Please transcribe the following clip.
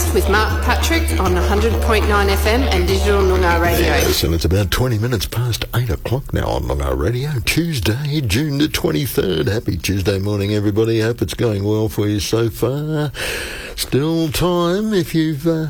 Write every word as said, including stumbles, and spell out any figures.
Breakfast with Mark Patrick on one hundred point nine F M and Digital Noongar Radio. Yes, and it's about twenty minutes past eight o'clock now on Noongar Radio, Tuesday, June the twenty-third. Happy Tuesday morning, everybody. Hope it's going well for you so far. Still time if you've uh,